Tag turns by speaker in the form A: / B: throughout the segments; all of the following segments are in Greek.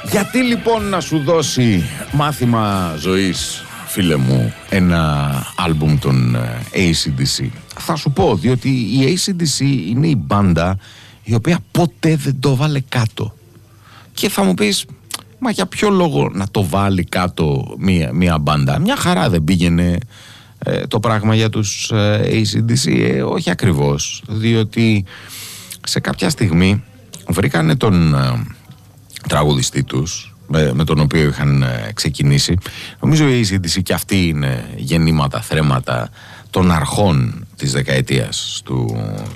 A: Γιατί λοιπόν να σου δώσει μάθημα ζωής, φίλε μου, ένα άλμπουμ των AC/DC? Θα σου πω, διότι η AC/DC είναι η μπάντα η οποία ποτέ δεν το βάλε κάτω. Και θα μου πεις, μα για ποιο λόγο να το βάλει κάτω μία μπάντα? Μια χαρά δεν πήγαινε το πράγμα για τους AC/DC? Όχι ακριβώς, διότι σε κάποια στιγμή βρήκανε τον τραγουδιστή τους, με τον οποίο είχαν ξεκινήσει. Νομίζω οι AC/DC και αυτοί είναι γεννήματα, θρέματα των αρχών της δεκαετίας του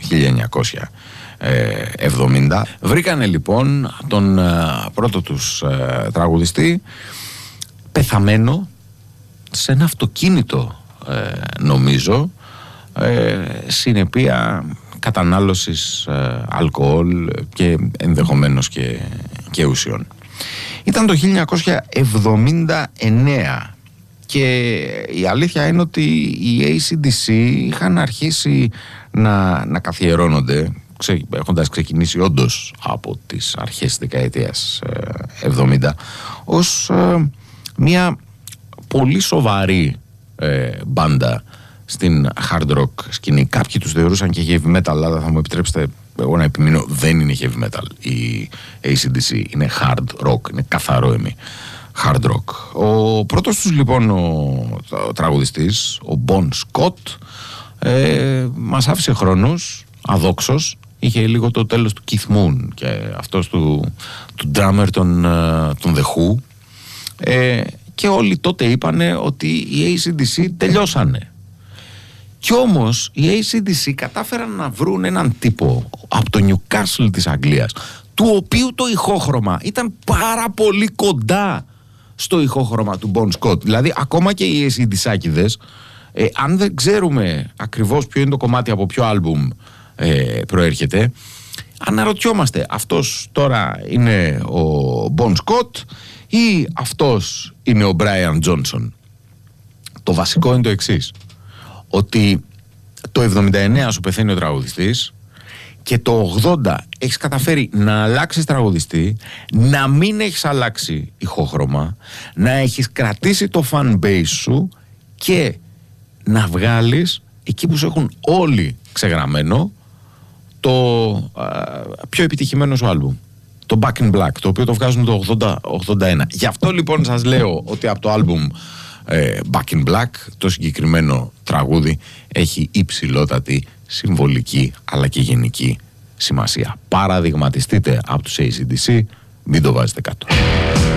A: 1970. Βρήκανε λοιπόν τον πρώτο τους τραγουδιστή πεθαμένο σε ένα αυτοκίνητο, νομίζω, συνεπία κατανάλωσης αλκοόλ και ενδεχομένως και ουσιών. Ήταν το 1979 και η αλήθεια είναι ότι οι AC/DC είχαν αρχίσει να καθιερώνονται, έχοντας ξεκινήσει όντως από τις αρχές της δεκαετίας 70, ως μια πολύ σοβαρή μπάντα στην hard rock σκηνή. Κάποιοι τους θεωρούσαν και heavy metal, αλλά θα μου επιτρέψετε εγώ να επιμείνω, δεν είναι heavy metal η AC/DC, είναι hard rock, είναι καθαρό hard rock. Ο πρώτος τους λοιπόν ο τραγουδιστής, ο Bon Scott, μας άφησε χρόνους αδόξως. Είχε λίγο το τέλος του Keith Moon και αυτός του drummer των The Who, και όλοι τότε είπανε ότι οι AC/DC τελειώσανε. Κι όμως οι AC/DC κατάφεραν να βρουν έναν τύπο από το Newcastle της Αγγλίας, του οποίου το ηχόχρωμα ήταν πάρα πολύ κοντά στο ηχόχρωμα του Bon Scott. Δηλαδή ακόμα και οι AC/DCάκηδες, αν δεν ξέρουμε ακριβώς ποιο είναι το κομμάτι, από ποιο άλμπουμ προέρχεται, αναρωτιόμαστε, αυτός τώρα είναι ο Bon Scott ή αυτός είναι ο Brian Johnson? Το βασικό είναι το εξής, ότι το 79 σου πεθαίνει ο τραγουδιστής και το 80 έχεις καταφέρει να αλλάξεις τραγουδιστή, να μην έχεις αλλάξει ηχόχρωμα, να έχεις κρατήσει το fan base σου και να βγάλεις εκεί που σου έχουν όλοι ξεγραμμένο το πιο επιτυχημένο σου άλμπουμ, το Back in Black, το οποίο το βγάζουν το 80-81. Γι' αυτό λοιπόν σας λέω ότι από το άλμπουμ Back in Black το συγκεκριμένο τραγούδι έχει υψηλότατη συμβολική αλλά και γενική σημασία. Παραδειγματιστείτε από τους AC/DC, μην το βάζετε κάτω.